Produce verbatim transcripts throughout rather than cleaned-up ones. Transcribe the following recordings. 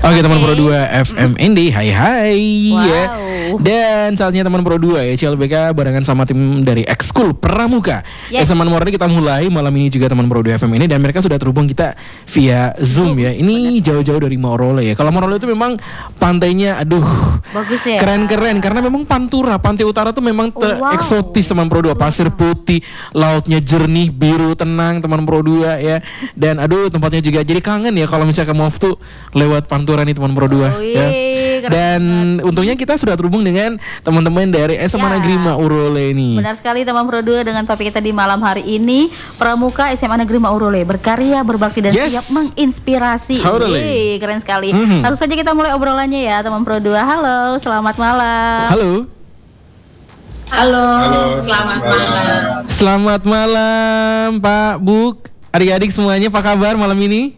Oke, teman Pro dua F M Indi, hai hai. Wow. Ya. Dan saatnya teman Pro dua ya, C L B K barengan sama tim dari Ekskul Pramuka. Yes. S M A Moroni kita mulai malam ini juga teman Pro dua F M ini, dan mereka sudah terhubung kita via Zoom ya. Ini jauh-jauh dari Maurole ya. Kalau Maurole itu memang pantainya aduh bagus ya. Keren-keren karena memang Pantura, pantai utara tuh memang ter- Wow. eksotis teman Pro dua, pasir putih, lautnya jernih, biru, tenang teman Pro dua ya. Dan aduh tempatnya juga jadi kangen ya kalau misalkan mau tuh lewat Pantura nih teman Pro dua Oh, ya. iya, keren Dan banget. untungnya kita sudah terhubung dengan teman-teman dari S M A Ya. Negeri Maurole ini. Benar sekali teman Pro dua dengan topik kita di malam hari ini. Pramuka S M A Negeri Maurole berkarya, berbakti dan Yes. siap menginspirasi. Totally. Wih, keren sekali. Mhm. Langsung saja kita mulai obrolannya ya teman Pro dua. Halo, selamat malam. Halo. Halo, Halo, selamat selamat malam. Selamat malam Pak, Bu, adik-adik semuanya, apa kabar malam ini?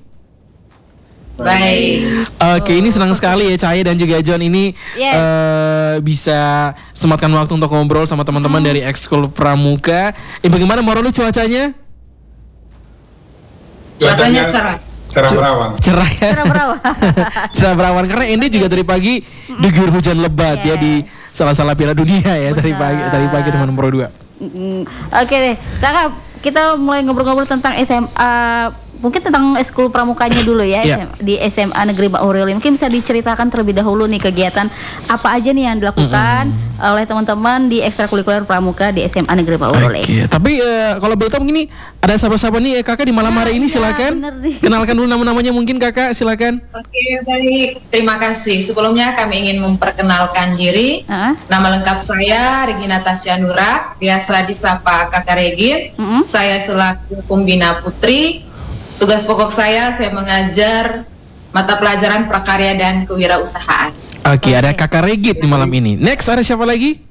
Baik. Oke, ini senang sekali ya Cahaya dan juga John ini Yes. eh, bisa sempatkan waktu untuk ngobrol sama teman-teman dari Ekskul Pramuka. Eh, bagaimana Maurole cuacanya? Cuacanya cerah. cerah berawan. Cerah ya? Cerah berawan. Cerah berawan karena ini juga dari pagi diguyur hujan lebat ya di salah-salah Piala Dunia ya tadi Benar. pagi tadi pagi teman Pro dua. Mm, Oke deh, Kakak, kita mulai ngobrol-ngobrol tentang S M A, mungkin tentang Ekskul Pramukanya dulu ya, Iya. S M A di S M A Negeri Maurole. Mungkin bisa diceritakan terlebih dahulu nih kegiatan apa aja nih yang dilakukan oleh teman-teman di ekstrakurikuler Pramuka di S M A Negeri Maurole. Oke, tapi eh, kalau boleh tahu ini ada siapa-siapa nih eh, Kakak di malam Nah, hari ini, iya, silakan. bener nih. Kenalkan dulu nama-namanya mungkin Kakak, silakan. Oke, baik. Terima kasih. Sebelumnya kami ingin memperkenalkan diri. Hah? Nama lengkap saya Regina Tasya Nura, biasa disapa Kakak Regin. Mm-mm. Saya selaku pembina putri. Tugas pokok saya, saya mengajar mata pelajaran prakarya dan kewirausahaan. Oke, ada Oke. Kakak Regit di malam ini. Next ada siapa lagi?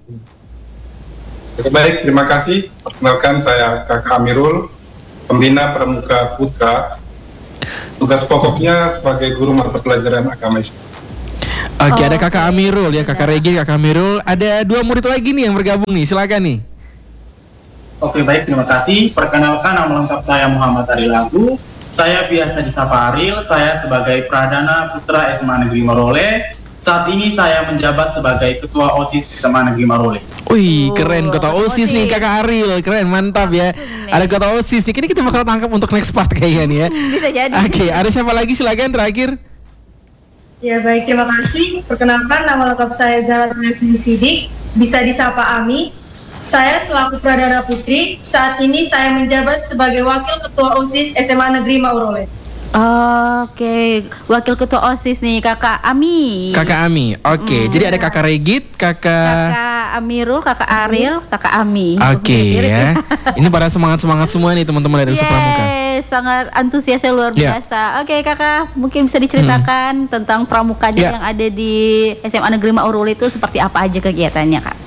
Oke, baik, terima kasih. Perkenalkan saya Kakak Amirul, pembina Pramuka Putra. Tugas pokoknya sebagai guru mata pelajaran agama Islam. Oke, Oh, ada Kakak oke. Amirul ya, Kakak Benar. Regit, Kakak Amirul. Ada dua murid lagi nih yang bergabung nih, silakan nih. Oke baik, terima kasih. Perkenalkan nama lengkap saya Muhammad Aril Lagu. Saya biasa disapa Aril. Saya sebagai Pradana Putra S M A Negeri Maurole. Saat ini saya menjabat sebagai Ketua OSIS S M A Negeri Maurole. Wih, Oh, keren Ketua OSIS nih OSIS. Kakak Aril, keren, mantap ya. nih. Ada Ketua OSIS nih, ini kita bakal tangkap untuk next part kayaknya nih ya. Bisa jadi. Oke, ada siapa lagi silakan terakhir? Ya baik, terima kasih. Perkenalkan nama lengkap saya Zahra Nesmin Sidik, bisa disapa Ami. Saya selaku Pradana Putri, saat ini saya menjabat sebagai Wakil Ketua OSIS S M A Negeri Maurole. Oke, wakil ketua OSIS nih Kakak Ami. Kakak Ami. Oke, Mm. jadi ada Kakak Regit, Kakak Kakak Amirul, Kakak Aril, Kakak Ami. Oke Mirip-mirip ya. Ini pada semangat-semangat semua nih teman-teman dari Pramuka. Yes, sangat antusiasnya luar Ya. biasa. Oke Kakak, mungkin bisa diceritakan tentang pramukanya Ya. yang ada di S M A Negeri Maurole itu seperti apa aja kegiatannya Kak?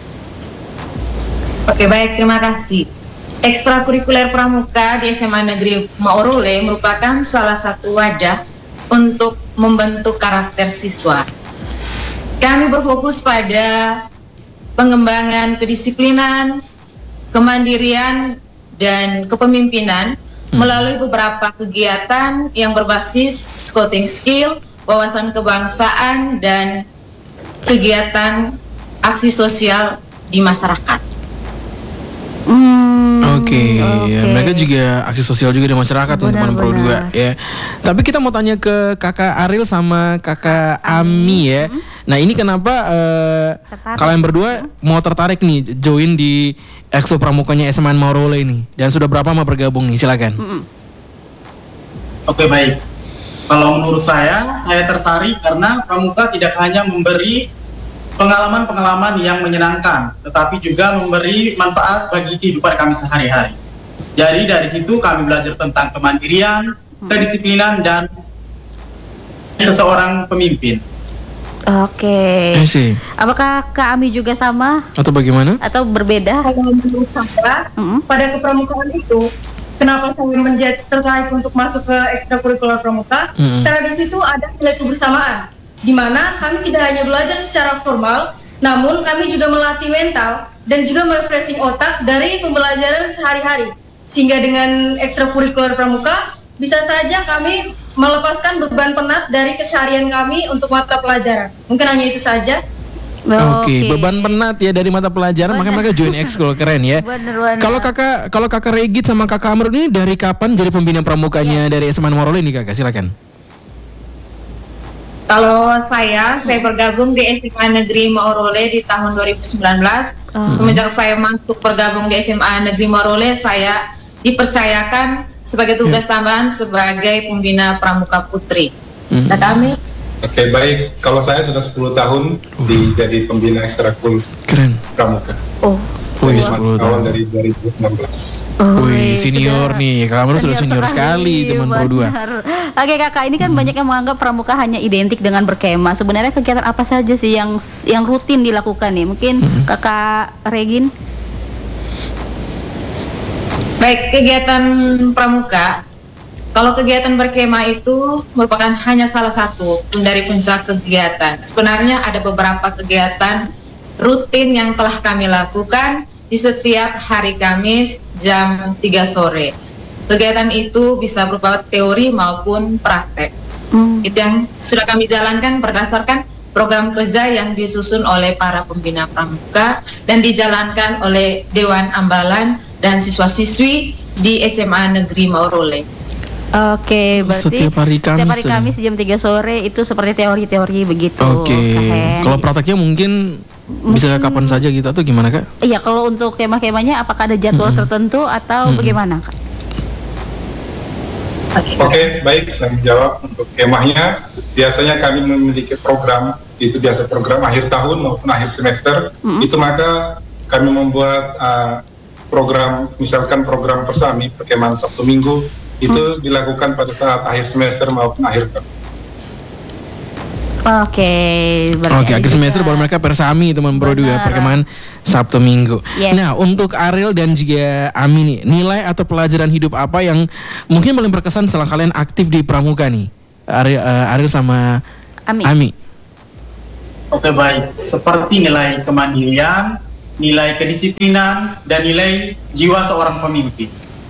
Oke, baik. Terima kasih. Ekstrakurikuler Pramuka di S M A Negeri Maurole merupakan salah satu wadah untuk membentuk karakter siswa. Kami berfokus pada pengembangan kedisiplinan, kemandirian, dan kepemimpinan melalui beberapa kegiatan yang berbasis scouting skill, wawasan kebangsaan, dan kegiatan aksi sosial di masyarakat. Hmm, Oke, ya, oke. mereka juga aksi sosial juga di masyarakat teman-teman Pro dua Benar-benar. ya. Tapi kita mau tanya ke Kakak Aril sama Kakak Ami ya. Nah, ini kenapa eh, Tertarik. kalian berdua mau tertarik nih join di Ekskul Pramukanya S M A Maurole ini? Dan sudah berapa lama bergabung nih? Silakan. Mm-mm. Oke baik. Kalau menurut saya, saya tertarik karena Pramuka tidak hanya memberi pengalaman-pengalaman yang menyenangkan, tetapi juga memberi manfaat bagi kehidupan kami sehari-hari. Jadi dari situ kami belajar tentang kemandirian, kedisiplinan, dan seseorang pemimpin. Oke. Eh sih. Apakah Kak Ami juga sama Atau bagaimana? atau berbeda? Kalau menurut saya, Mm-mm. pada kepramukaan itu, kenapa saya menjadi tertarik untuk masuk ke ekstrakurikuler pramuka? Mm-mm. Karena di situ ada nilai kebersamaan, di mana kami tidak hanya belajar secara formal, namun kami juga melatih mental dan juga merefreshing otak dari pembelajaran sehari-hari. Sehingga dengan ekstrakurikuler pramuka, bisa saja kami melepaskan beban penat dari keseharian kami untuk mata pelajaran. Mungkin hanya itu saja. Oke, beban penat ya dari mata pelajaran, makanya mereka join ekskul, keren ya. Bener-bener. Kalau kakak, kalau kakak Regit sama kakak Amrul ini dari kapan jadi pembina pramukanya dari S M A Morole ini kakak? Silakan. Kalau saya, saya bergabung di S M A Negeri Morole di tahun dua ribu sembilan belas. Oh. Semenjak saya masuk bergabung di S M A Negeri Morole, saya dipercayakan sebagai tugas tambahan sebagai pembina pramuka putri. Hmm. Dan kami Oke, baik. Kalau saya sudah sepuluh tahun di jadi pembina ekstrakul Keren. pramuka. Oh. Wih, Wah. sepuluh Awal tahun. dari dua ribu enam belas. Oh, Wih, senior sudah- nih. Kakak Amrul sudah senior sekali, teman Pro dua. benar. Oke kakak, ini kan banyak yang menganggap pramuka hanya identik dengan berkemah. Sebenarnya kegiatan apa saja sih yang yang rutin dilakukan nih? Mungkin kakak Regin? baik kegiatan pramuka. Kalau kegiatan berkemah itu merupakan hanya salah satu dari puncak kegiatan. Sebenarnya ada beberapa kegiatan rutin yang telah kami lakukan di setiap hari Kamis jam tiga sore. Kegiatan itu bisa berupa teori maupun praktek. Hmm. Itu yang sudah kami jalankan berdasarkan program kerja yang disusun oleh para pembina pramuka dan dijalankan oleh Dewan Ambalan dan siswa-siswi di S M A Negeri Morole. Oke, berarti Setiap hari Kamis setiap hari ya? Kamis jam tiga sore itu seperti teori-teori begitu. Oke. Keren. Kalau prakteknya mungkin bisa kapan saja gitu atau gimana kak? Iya, kalau untuk kemah-kemahnya apakah ada jadwal tertentu atau bagaimana, Kak? Oke, baik, saya menjawab untuk kemahnya. Biasanya kami memiliki program, itu biasa program akhir tahun maupun akhir semester. Itu maka kami membuat uh, program, misalkan program persami, perkemahan Sabtu Minggu, itu dilakukan pada saat akhir semester maupun akhir tahun. Oke, berarti Oke, ada akhir juga- semester baru mereka persami teman Pro dua Benar. perkemahan Sabtu Minggu. Yes. Nah, untuk Ariel dan juga Ami nih, nilai atau pelajaran hidup apa yang mungkin paling berkesan setelah kalian aktif di pramuka nih? Ariel, eh, Ariel sama Ami. Ami. Oke baik, seperti nilai kemandirian, nilai kedisiplinan, dan nilai jiwa seorang pemimpin.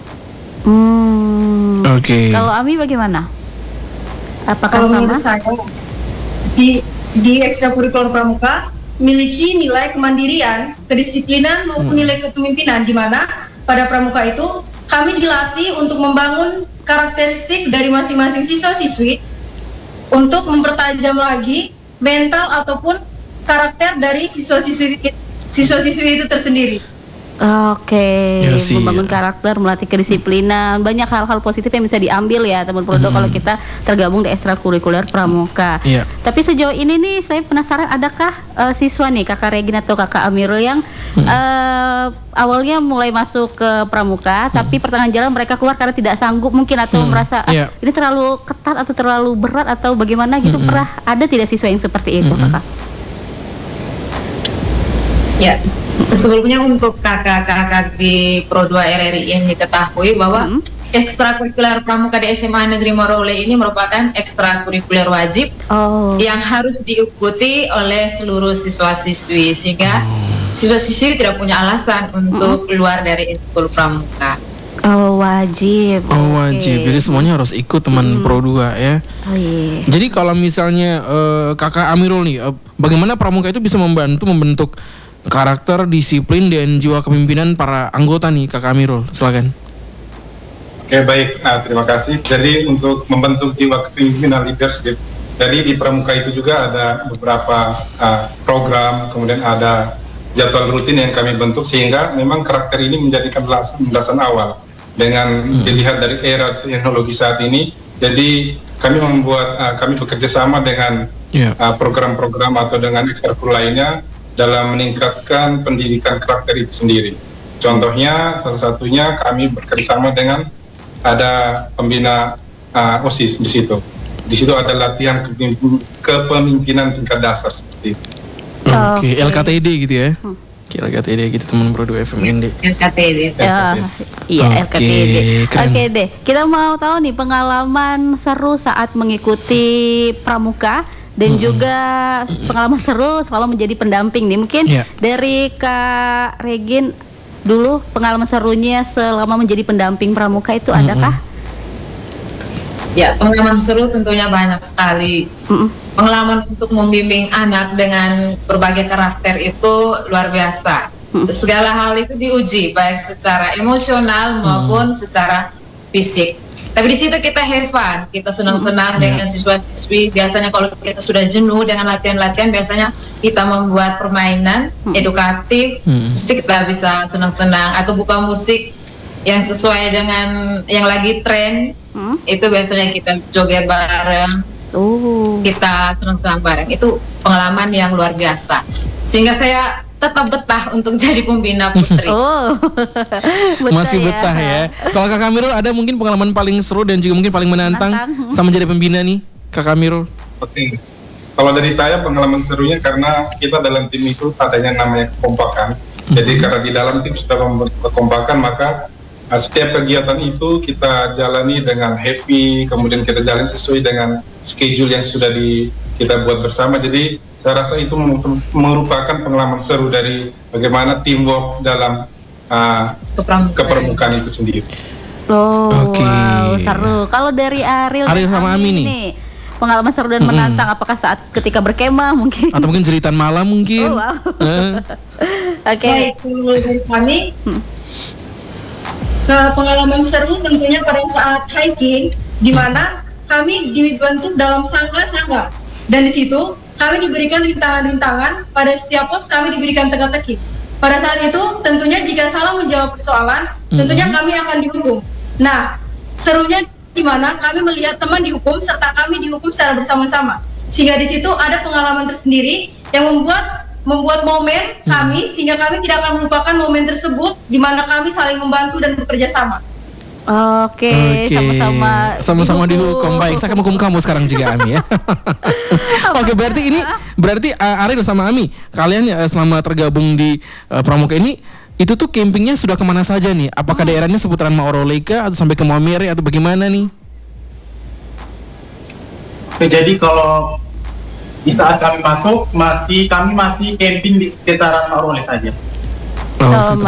Hmm. Oke. Kalau Ami bagaimana? Apakah Kalau sama? menurut saya di di ekstrakurikuler pramuka memiliki nilai kemandirian, kedisiplinan maupun nilai kepemimpinan, di mana pada pramuka itu kami dilatih untuk membangun karakteristik dari masing-masing siswa-siswi untuk mempertajam lagi mental ataupun karakter dari siswa-siswi siswa-siswi itu tersendiri. Oke, Ya sih, membangun ya. karakter, melatih kedisiplinan, banyak hal-hal positif yang bisa diambil ya teman Prodo kalau kita tergabung di ekstrakurikuler pramuka. Iya. Tapi sejauh ini nih saya penasaran, adakah eh, siswa nih kakak Regina atau kakak Amirul yang eh, awalnya mulai masuk ke pramuka, tapi pertengahan jalan mereka keluar karena tidak sanggup mungkin atau merasa "Ah, Iya. ini terlalu ketat atau terlalu berat atau bagaimana gitu, pernah ada tidak siswa yang seperti itu kakak? Ya, sebelumnya untuk kakak-kakak di Pro dua R R I yang diketahui bahwa Hmm. ekstrakurikuler pramuka di S M A Negeri Morole ini merupakan ekstrakurikuler wajib Oh. yang harus diikuti oleh seluruh siswa-siswi, sehingga siswa-siswi tidak punya alasan untuk keluar dari ekskul pramuka. Oh, wajib. Oh, Oke. wajib. Jadi semuanya harus ikut teman Pro dua ya. Oh iya. Jadi kalau misalnya eh, kakak Amirul nih, eh, bagaimana pramuka itu bisa membantu membentuk karakter, disiplin, dan jiwa kepemimpinan para anggota nih kakak Amirul? Silakan. Oke, baik. Nah, terima kasih. Jadi untuk membentuk jiwa kepemimpinan leadership, jadi di pramuka itu juga ada beberapa uh, program, kemudian ada jadwal rutin yang kami bentuk sehingga memang karakter ini menjadikan landasan awal. Dengan dilihat dari era teknologi saat ini, jadi kami membuat, uh, kami bekerja sama dengan Iya. uh, program-program atau dengan ekstrakurikuler lainnya dalam meningkatkan pendidikan karakter itu sendiri. Contohnya, salah satunya kami bekerjasama dengan ada pembina uh, OSIS di situ. Di situ ada latihan kepemimp- kepemimpinan tingkat dasar seperti itu. Oke, Oke. L K T D gitu ya. Oke, L K T D gitu teman Pro dua F M N D. L K T D. Ya, iya L K T D. Oke, keren. Oke deh, kita mau tahu nih pengalaman seru saat mengikuti pramuka dan juga pengalaman seru selama menjadi pendamping nih. Mungkin Iya. dari Kak Regin dulu, pengalaman serunya selama menjadi pendamping pramuka itu adakah? Ya, pengalaman seru tentunya banyak sekali. Mm-mm. Pengalaman untuk membimbing anak dengan berbagai karakter itu luar biasa. Mm. Segala hal itu diuji, baik secara emosional maupun secara fisik. Tapi di situ kita have fun, kita senang-senang dengan siswa-siswi. Biasanya kalau kita sudah jenuh dengan latihan-latihan, biasanya kita membuat permainan edukatif, Hmm. pasti kita bisa senang-senang. Atau buka musik yang sesuai dengan yang lagi tren, Hmm. itu biasanya kita joget bareng, Oh. kita senang-senang bareng. Itu pengalaman yang luar biasa. Sehingga saya tetap betah untuk jadi pembina putri. Oh. Masih betah ya. Kalau Kakak Amirul ada mungkin pengalaman paling seru dan juga mungkin paling menantang Menantang. sama jadi pembina nih, Kakak Amirul. Oke. Kalau dari saya pengalaman serunya karena kita dalam tim itu adanya namanya kekompakan. Jadi karena di dalam tim sudah membentuk kekompakan, maka uh, setiap kegiatan itu kita jalani dengan happy, kemudian kita jalani sesuai dengan schedule yang sudah di kita buat bersama. Jadi saya rasa itu merupakan pengalaman seru dari bagaimana teamwork dalam uh, Kepramukaan. kepermukaan itu sendiri. Oh, Oke. wow, seru. Kalau dari Ariel, Ariel dan sama Ami nih. pengalaman seru dan Mm-mm. menantang apakah saat ketika berkemah mungkin? Atau mungkin jeritan malam mungkin. Oh, wow. Eh, Oke. Baik, kalau dari kami, Hmm. Nah, pengalaman seru tentunya pada saat hiking, di mana kami dibentuk dalam sangga-sangga, dan di situ kami diberikan rintangan-rintangan. Pada setiap pos kami diberikan teka-teki. Pada saat itu tentunya jika salah menjawab persoalan, tentunya kami akan dihukum. Nah, serunya di mana kami melihat teman dihukum serta kami dihukum secara bersama-sama. Sehingga di situ ada pengalaman tersendiri yang membuat membuat momen kami sehingga kami tidak akan melupakan momen tersebut di mana kami saling membantu dan bekerja sama. Oke, Oke. sama-sama sama-sama dihukum. Baik, saya akan menghukum kamu sekarang juga Ami ya. Oke, berarti ini berarti uh, Ariel sama Ami, kalian uh, selama tergabung di uh, Pramuka ini itu tuh campingnya sudah kemana saja nih? Apakah daerahnya seputaran Maoroleka atau sampai ke Maumere atau bagaimana nih? Oke, jadi kalau di saat kami masuk masih kami masih camping di sekitaran Maurole saja. Oh, Oh, seputaran